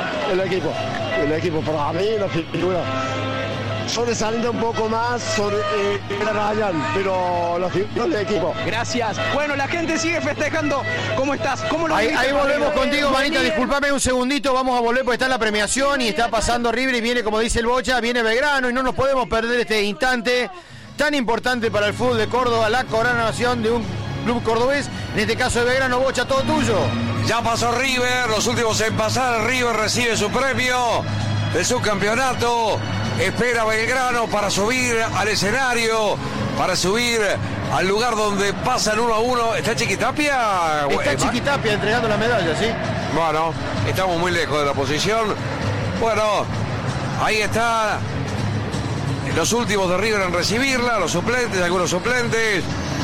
para mí la figura. Sobresaliendo un poco más sobre Ryan, pero la figura del equipo. Gracias. Bueno, la gente sigue festejando. ¿Cómo estás? ¿Cómo lo ahí volvemos contigo, Manita. Disculpame un segundito. Vamos a volver porque está en la premiación y está pasando River y viene, como dice el Bocha, viene Belgrano y no nos podemos perder este instante tan importante para el fútbol de Córdoba, la coronación de un club cordobés, en este caso de Belgrano. Bocha, todo tuyo. Ya pasó River, los últimos en pasar. River recibe su premio de subcampeonato. Espera Belgrano para subir al escenario, para subir al lugar donde pasan 1-1. ¿Está Chiquitapia? Está Chiquitapia entregando la medalla, ¿sí? Bueno, estamos muy lejos de la posición. Bueno, ahí está los últimos de River en recibirla, los suplentes, algunos suplentes.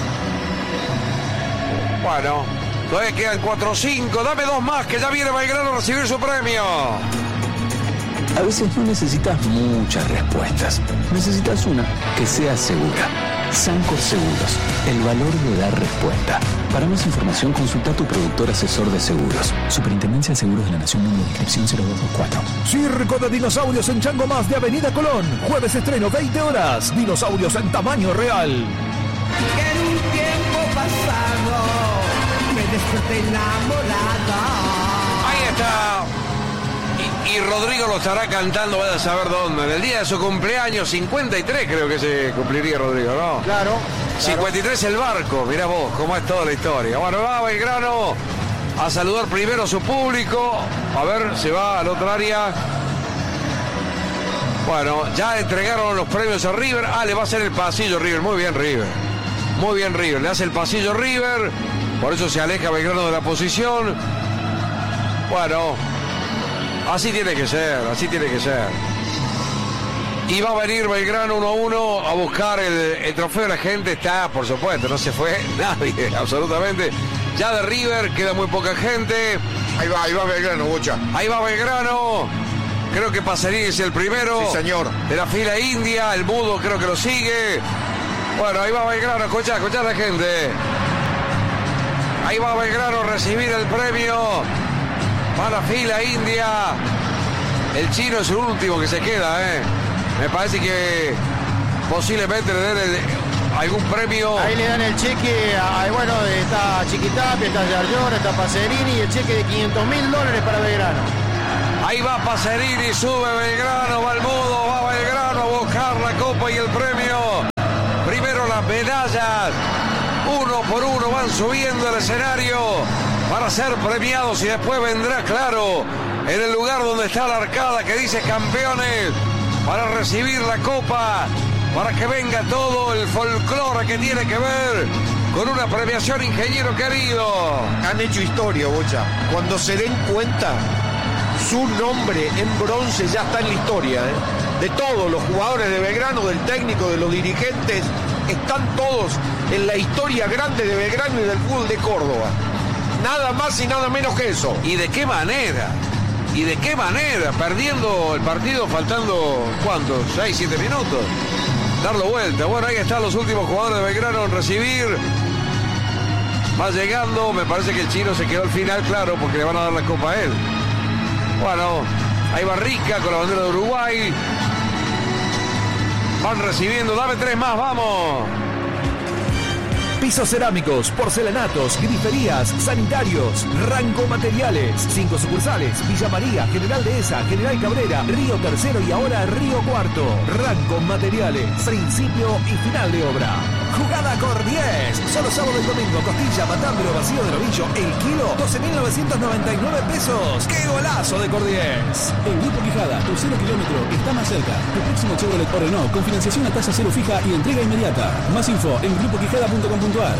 Bueno, todavía quedan 4 o 5. Dame 2 más, que ya viene Belgrano a recibir su premio. A veces no necesitas muchas respuestas. Necesitas una que sea segura. Sancor Seguros, el valor de dar respuesta. Para más información, consulta a tu productor asesor de seguros. Superintendencia de Seguros de la Nación, número de inscripción 0224. Circo de dinosaurios en Chango Más de Avenida Colón. Jueves estreno, 20 horas. Dinosaurios en tamaño real. En un tiempo pasado me desperté enamorada. Ahí está. Y Rodrigo lo estará cantando, vaya a saber dónde. En el día de su cumpleaños, 53 creo que se cumpliría Rodrigo, ¿no? Claro. 53 el barco, mirá vos cómo es toda la historia. Bueno, va Belgrano a saludar primero a su público. A ver, se va al otro área. Bueno, ya entregaron los premios a River. Le va a hacer el pasillo River. Muy bien River. Muy bien River. Le hace el pasillo River. Por eso se aleja Belgrano de la posición. Bueno, así tiene que ser. Así tiene que ser. Y va a venir Belgrano 1-1 a buscar el trofeo. La gente está, por supuesto, no se fue nadie, absolutamente. Ya de River queda muy poca gente. Ahí va Belgrano, Bocha. Ahí va Belgrano. Creo que Pacerini es el primero. Sí, señor. De la fila india. El mudo creo que lo sigue. Bueno, ahí va Belgrano. Escuchá a la gente. Ahí va Belgrano a recibir el premio. Va la fila india. El chino es el último que se queda, Me parece que posiblemente le den algún premio. Ahí le dan el cheque, bueno, está Chiquitapia, está Yarlor, está Pacerini y el cheque de $500.000 para Belgrano. Ahí va Pacerini, sube Belgrano, va el mudo, va Belgrano a buscar la copa y el premio. Primero las medallas, uno por uno van subiendo el escenario para ser premiados y después vendrá, claro, en el lugar donde está la arcada que dice campeones, para recibir la copa, para que venga todo el folclore que tiene que ver con una premiación, ingeniero querido. Han hecho historia, Bocha. Cuando se den cuenta, su nombre en bronce ya está en la historia, de todos los jugadores de Belgrano, del técnico, de los dirigentes, están todos en la historia grande de Belgrano y del fútbol de Córdoba. Nada más y nada menos que eso. ¿Y de qué manera? ¿Y de qué manera? Perdiendo el partido faltando, ¿cuántos? 6, 7 minutos. Darlo vuelta. Bueno, ahí están los últimos jugadores de Belgrano en recibir. Va llegando. Me parece que el chino se quedó al final, claro, porque le van a dar la copa a él. Bueno, ahí va Rica con la bandera de Uruguay. Van recibiendo. Dame 3 más, vamos. Pisos cerámicos, porcelanatos, griferías, sanitarios, Ranco Materiales. 5 sucursales: Villa María, General Dehesa, General Cabrera, Río Tercero y ahora Río Cuarto. Ranco Materiales, principio y final de obra. Jugada Cordiés. Solo sábado y domingo, costilla, matambre vacío de novillo, el kilo, 12.999 pesos. ¡Qué golazo de Cordiés! En Grupo Quijada, tu 0 kilómetro está más cerca. Tu próximo Chevrolet o Renault con financiación a tasa cero fija y entrega inmediata. Más info en grupoquijada.com.ar.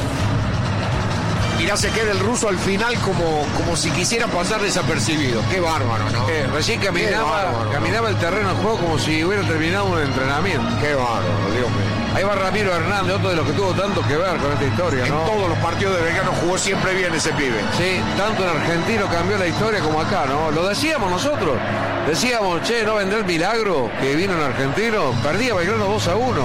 Mirá, se queda el ruso al final como si quisiera pasar desapercibido. Qué bárbaro, ¿no? Recién caminaba el terreno del juego como si hubiera terminado un entrenamiento. Qué bárbaro, Dios mío. Ahí va Ramiro Hernández, otro de los que tuvo tanto que ver con esta historia, ¿no? En todos los partidos de Belgrano jugó siempre bien ese pibe. Sí, tanto en Argentino cambió la historia como acá, ¿no? Lo decíamos nosotros. Decíamos, ¿no vendrá el milagro que vino en Argentino? Perdía Belgrano 2-1.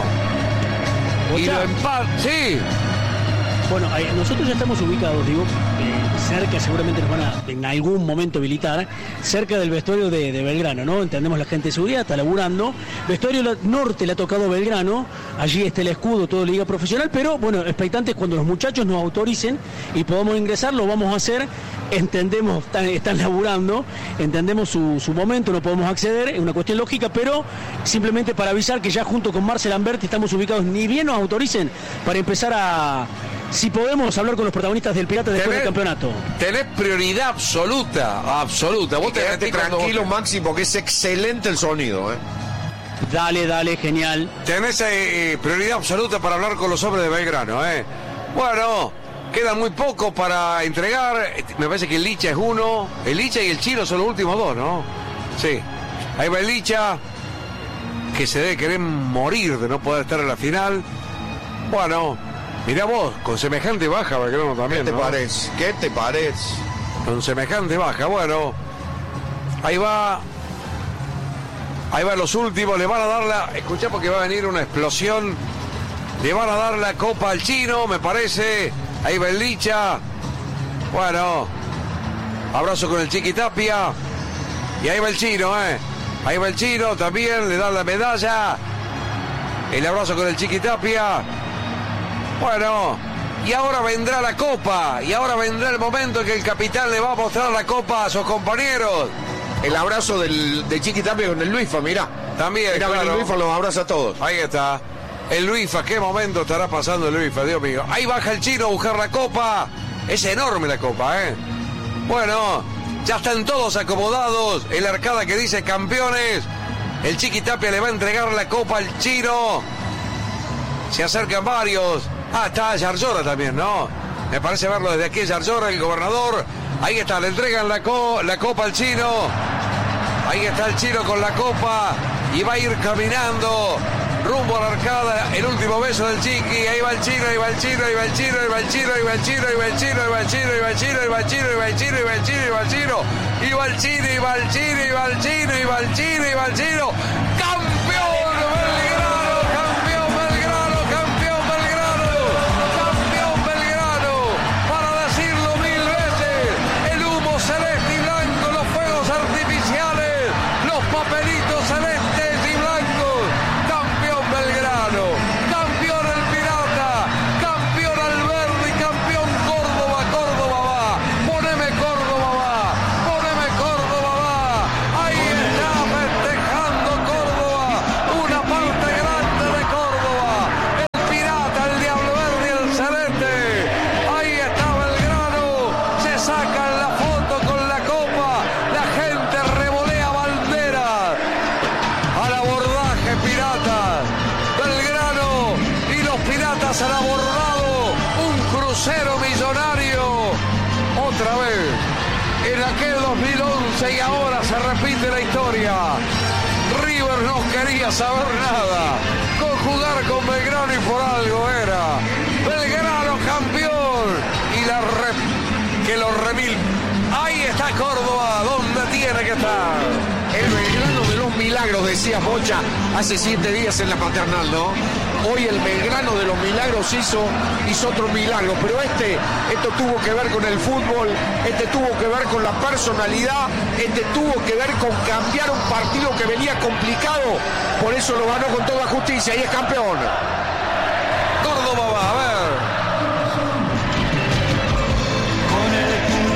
Y lo empató. Sí. Bueno, nosotros ya estamos ubicados, digo, cerca, seguramente nos van a en algún momento habilitar, cerca del vestuario de Belgrano, ¿no? Entendemos la gente de seguridad, está laburando. Vestuario norte le ha tocado Belgrano, allí está el escudo, todo Liga Profesional, pero bueno, expectantes cuando los muchachos nos autoricen y podamos ingresar, lo vamos a hacer. Entendemos, están laburando, entendemos su momento, no podemos acceder, es una cuestión lógica, pero simplemente para avisar que ya junto con Marcel Amberti estamos ubicados, ni bien nos autoricen, para empezar a... Si podemos hablar con los protagonistas del Pirata después del campeonato. Tenés prioridad absoluta. Vos quedate tranquilo, Maxi, porque es excelente el sonido, Dale, genial. Tenés prioridad absoluta para hablar con los hombres de Belgrano, Bueno, queda muy poco para entregar. Me parece que el Licha es uno. El Licha y el Chino son los últimos dos, ¿no? Sí. Ahí va el Licha, que se debe querer morir de no poder estar en la final. Bueno, mirá vos, con semejante baja Belgrano también, ¿Qué te parece? Con semejante baja, bueno. Ahí va los últimos, le van a dar escuchá, porque va a venir una explosión. Le van a dar la copa al Chino, me parece. Ahí va el Licha. Bueno, abrazo con el Chiquitapia. Y ahí va el Chino, Ahí va el Chino también, le dan la medalla. El abrazo con el Chiquitapia. Bueno, y ahora vendrá la copa, y ahora vendrá el momento en que el capitán le va a mostrar la copa a sus compañeros. El abrazo de Chiquitapia con el Luifa, mirá. También, mirá, claro. El Luifa los abraza a todos. Ahí está. El Luifa, qué momento estará pasando el Luifa, Dios mío. Ahí baja el Chino a buscar la copa. Es enorme la copa, Bueno, ya están todos acomodados en la arcada que dice campeones. El Chiqui Tapia le va a entregar la copa al chino. Se acercan varios. Está Yarlora también, ¿no? Me parece verlo desde aquí, Yarlora, el gobernador. Ahí está, le entregan la copa al chino. Ahí está el chino con la copa. Y va a ir caminando rumbo a la arcada. El último beso del Chiqui. Ahí va el chino, ahí va el chino, ahí va el chino, ahí va el chino, ahí va el chino, ahí va el chino, ahí va el chino, ahí va el chino, ahí va el chino, ahí va el chino, ahí va el chino, ahí va el chino. Y va el chino, y va el chino, y va el chino, y va el chino, y va el chino. ¡Campeón Belgrano! ¡Campeón Belgrano! ¡Campeón Belgrano! ¡Campeón Belgrano! Para decirlo 1000 veces, el humo celeste y blanco, los fuegos artificiales, los papelitos celestes y blancos. ¡Campeón Belgrano! ¡Campeón el Pirata! ¡Campeón Alberdi! ¡Campeón Córdoba! ¡Córdoba va! ¡Poneme Córdoba va! ¡Poneme Córdoba va! Ahí está festejando Córdoba, una parte grande de Córdoba. El Pirata, el Diablo Verde, el Celeste. Ahí está Belgrano. Se sacan la foto con la copa. La gente revolea banderas. Al abordaje Piratas. Belgrano y los Piratas al abordado. Un crucero millonario. Otra vez. En aquel 2011 y ahora se repite la historia. River no quería saber nada con jugar con Belgrano y por algo era. Belgrano campeón y que los remil. Ahí está Córdoba, donde tiene que estar. El Belgrano de los milagros, decía Bocha hace 7 días en la Paternal, ¿no? Hoy el Belgrano de los milagros hizo otro milagro, pero esto tuvo que ver con el fútbol, tuvo que ver con la personalidad, tuvo que ver con cambiar un partido que venía complicado, por eso lo ganó con toda justicia y es campeón.